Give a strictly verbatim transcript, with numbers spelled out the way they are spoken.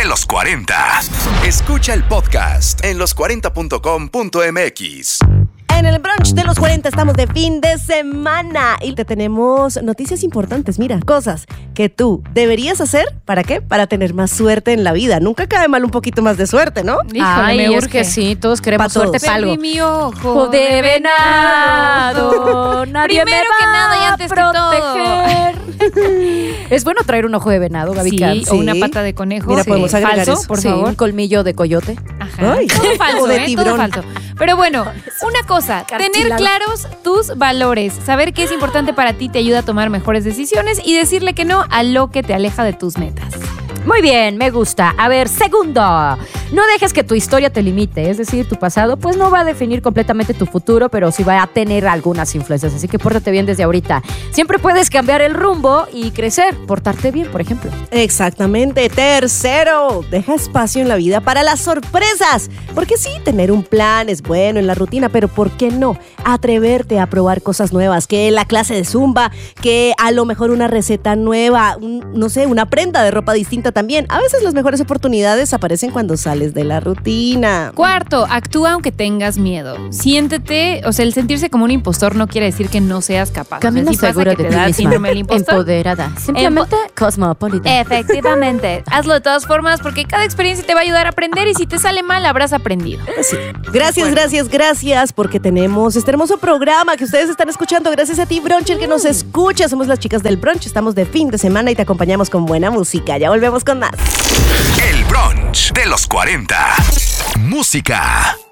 los cuarenta. Escucha el podcast en los cuarenta punto com punto m x. En el brunch de los cuarenta estamos de fin de semana y te tenemos noticias importantes. Mira, cosas que tú deberías hacer. ¿Para qué? Para tener más suerte en la vida. Nunca cae mal un poquito más de suerte, ¿no? Híjole, Ay, me es urge. que sí, todos queremos Pa' suerte todos. para algo. Perdí mi ojo Ojo de venado, nadie Primero me va que nada y antes que a proteger. Es bueno traer un ojo de venado, Gaby Sí, Cans. o una pata de conejo. Mira, podemos agregar falso, eso. por Sí, favor. un colmillo de coyote. Ajá. Ay. Todo falso, O de ¿eh? tiburón. Todo falso. Pero bueno, una cosa, tener Cartílago. claros tus valores, saber qué es importante para ti te ayuda a tomar mejores decisiones y decirle que no a lo que te aleja de tus metas. Muy bien, me gusta. A ver, segundo, no dejes que tu historia te limite, es decir, tu pasado pues no va a definir completamente tu futuro, pero sí va a tener algunas influencias, así que pórtate bien desde ahorita. Siempre puedes cambiar el rumbo y crecer, portarte bien, por ejemplo. Exactamente. Tercero, deja espacio en la vida para las sorpresas. Porque sí, tener un plan es bueno en la rutina, pero ¿por qué no? Atreverte a probar cosas nuevas, que la clase de zumba, que a lo mejor una receta nueva, un- no sé, una prenda de ropa distinta también. A veces las mejores oportunidades aparecen cuando sales de la rutina. Cuarto, actúa aunque tengas miedo. Siéntete, o sea, el sentirse como un impostor no quiere decir que no seas capaz. Camina o sea, sí pasa segura que de te ti da misma, síndrome del impostor. empoderada, simplemente cosmopolita. Efectivamente. Hazlo de todas formas porque cada experiencia te va a ayudar a aprender y si te sale mal habrás aprendido. Sí. Gracias, gracias, gracias, porque tenemos este hermoso programa que ustedes están escuchando. Gracias a ti, Bruncher, que nos escucha. Somos las chicas del brunch. Estamos de fin de semana y te acompañamos con buena música. Ya volvemos con más. El brunch de los cuarenta. Música.